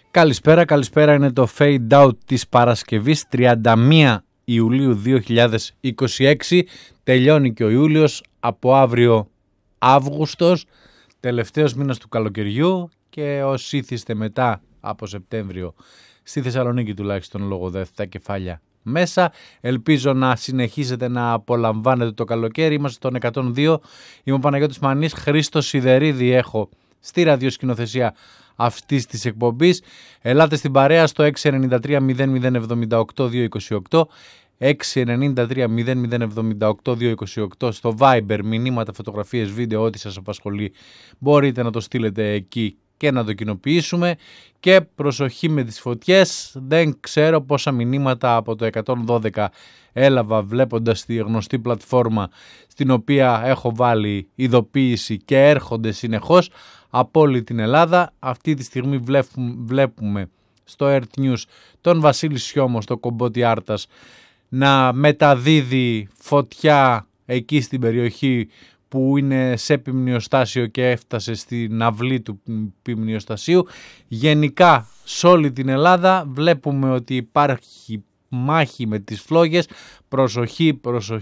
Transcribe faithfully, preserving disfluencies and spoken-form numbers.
Καλησπέρα, καλησπέρα, είναι το Fade Out της Παρασκευής τριάντα μία Ιουλίου δύο χιλιάδες είκοσι έξι. Τελειώνει και ο Ιούλιος, από αύριο Αύγουστος, τελευταίος μήνας του καλοκαιριού, και όσοι ήθιστε μετά από Σεπτέμβριο, στη Θεσσαλονίκη τουλάχιστον λόγω δεύτερα κεφάλια μέσα, ελπίζω να συνεχίσετε να απολαμβάνετε το καλοκαίρι. Είμαστε στον εκατόν δύο, είμαι ο Παναγιώτης Μανής, Χρήστο Σιδερίδη έχω στη ραδιοσκηνοθεσία αυτής της εκπομπής. Ελάτε στην παρέα στο έξι εννιά τρία μηδέν μηδέν εβδομήντα οκτώ διακόσια είκοσι οκτώ, έξι εννιά τρία μηδέν μηδέν εβδομήντα οκτώ διακόσια είκοσι οκτώ, στο Viber, μηνύματα, φωτογραφίες, βίντεο, ό,τι σας απασχολεί μπορείτε να το στείλετε εκεί και να το κοινοποιήσουμε. Και προσοχή με τις φωτιές, δεν ξέρω πόσα μηνύματα από το εκατόν δώδεκα έλαβα βλέποντας τη γνωστή πλατφόρμα στην οποία έχω βάλει ειδοποίηση και έρχονται συνεχώς από όλη την Ελλάδα. Αυτή τη στιγμή βλέπουμε, βλέπουμε στο Earth News τον Βασίλη Σιώμο στο Κομπότι Άρτας να μεταδίδει φωτιά εκεί στην περιοχή που είναι σε ποιμνιοστάσιο και έφτασε στην αυλή του ποιμνιοστασίου. Γενικά σε όλη την Ελλάδα βλέπουμε ότι υπάρχει μάχη με τις φλόγες. Προσοχή, προσοχή.